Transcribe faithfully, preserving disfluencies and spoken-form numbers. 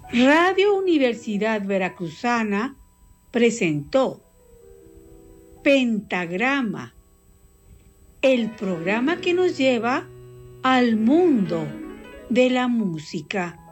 Radio Universidad Veracruzana presentó Pentagrama, el programa que nos lleva al mundo de la música.